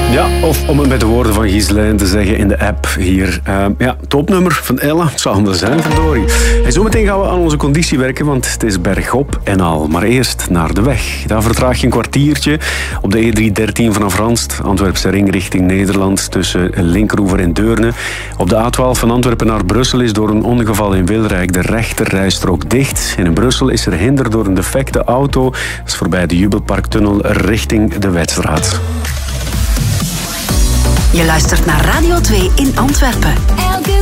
Ja, of om het met de woorden van Ghislaine te zeggen in de app hier. Topnummer van Ella. Het zal anders zijn, verdorie. En zometeen gaan we aan onze conditie werken, want het is bergop en al. Maar eerst naar de weg. Daar vertraag je een kwartiertje op de E313 vanaf Randst. Antwerpse ring richting Nederland tussen Linkeroever en Deurne. Op de A12 van Antwerpen naar Brussel is door een ongeval in Wilrijk de rechterrijstrook dicht. En in Brussel is er hinder door een defecte auto. Dat is voorbij de Jubelparktunnel richting de Wetstraat. Je luistert naar Radio 2 in Antwerpen.